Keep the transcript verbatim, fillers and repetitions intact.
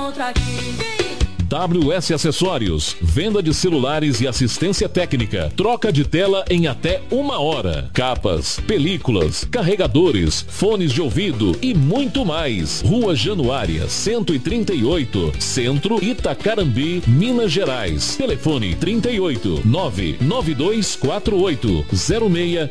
encontra aqui. W S Acessórios, venda de celulares e assistência técnica, troca de tela em até uma hora, capas, películas, carregadores, fones de ouvido e muito mais. Rua Januária, cento e trinta e oito, Centro, Itacarambi, Minas Gerais. Telefone trinta e oito, nove nove dois quatro oito, zero seis